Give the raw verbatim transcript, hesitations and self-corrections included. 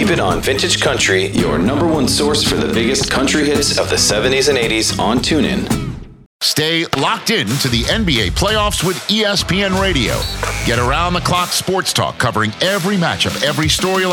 Keep It On Vintage Country, your number one source for the biggest country hits of the seventies and eighties on TuneIn. Stay locked in to the N B A playoffs with E S P N Radio. Get around-the-clock sports talk covering every matchup, every storyline.